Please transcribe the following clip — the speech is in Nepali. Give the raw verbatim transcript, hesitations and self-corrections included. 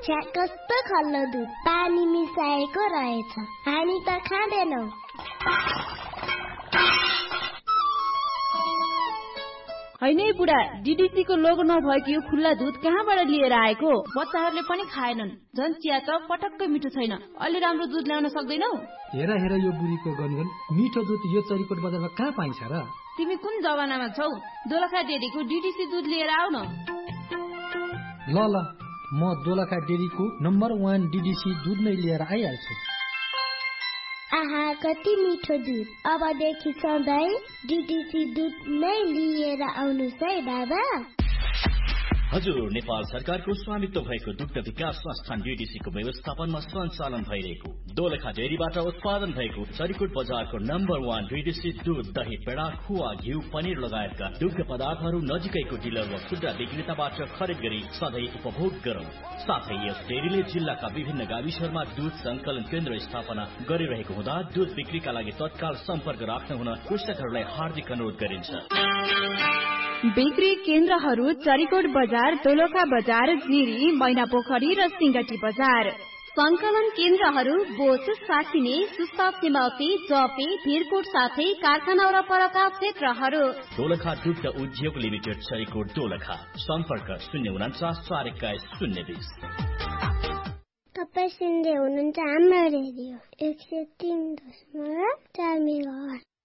छ्या कस्तो खल्लो दुध पानी मिसाएको रहेछ हामी त खाँदैनौ हैन बुढा डीडीसी को लोगो नभएको यो खुल्ला दुध कहाँबाट लिएर आएको बच्चाहरूले पनि खाएनन् झन् चिया त पटक्कै मिठो छैन अलि राम्रो दुध ल्याउन सक्दैनौ हेर हेर यो बुढीको गनगन मिठो दुध यो चरीकोट बजारमा कहाँ पाइन्छ र तिमी कुन जमानामा छौ दोलखा डेरीको डीडीसी दुध लिएर आउ न ल ल म दोलखा डेरीको नम्बर वन डीडीसी दुध नै लिएर आइहाल्छु आहा कति मिठो दुध अबदेखि सधैँ डीडीसी दुध नै लिएर आउनुस् है बाबा हजुर नेपाल सरकारको स्वामित्व भएको दुग्ध विकास संस्थान डीडीसी को व्यवस्थापनमा सञ्चालन भइरहेको दोलखा डेरीबाट उत्पादन भएको चरीकोट बजारको नम्बर वन डीडीसी दूध दही पेडा खुवा घिउ पनिर लगायतका दुग्ध पदार्थहरू नजिकैको डिलर वा खुद्रा विक्रेताबाट खरिद गरी सधैँ उपभोग गरौं साथै यस डेरीले जिल्लाका विभिन्न गाविसहरूमा दूध संकलन केन्द्र स्थापना गरिरहेको हुँदा दूध बिक्रीका लागि तत्काल सम्पर्क राख्न हुन कृषकहरूलाई हार्दिक अनुरोध गरिन्छ बिक्री केन्द्रहरू चरीकोट बजार दोलखा बजार जिरी मैनापोखरी र सिंगटी बजार संकलन केन्द्रहरू बोस सासिने सुस्ता सिमौती जपे भिरकोट साथै कारखाना वरपरका क्षेत्रहरू दोलखा दुग्ध उद्योग लिमिटेड चरीकोट दोलखा सम्पर्क शून्य उनाचास चार एक्काइस शून्य बीस तपाईँ सुन्दै हुनुहुन्छ हाम्रो रेडियो एक सय तीन दशमलव चार मेगाहर्ज